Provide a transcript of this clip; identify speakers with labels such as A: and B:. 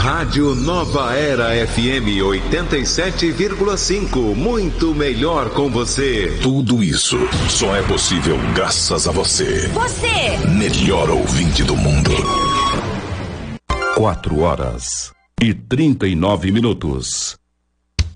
A: Rádio Nova Era FM 87,5. Muito melhor com você.
B: Tudo isso só é possível graças a você.
C: Você!
B: Melhor ouvinte do mundo.
D: 4 horas e 39 minutos.